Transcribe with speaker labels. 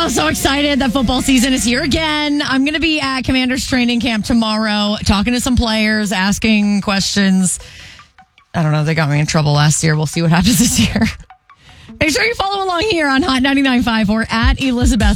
Speaker 1: Oh, so excited that football season is here again. I'm going to be at Commanders training camp tomorrow, talking to some players, asking questions. I don't know. They got me in trouble last year. We'll see what happens this year. Make sure you follow along here on Hot 99.5 or at Elizabeth.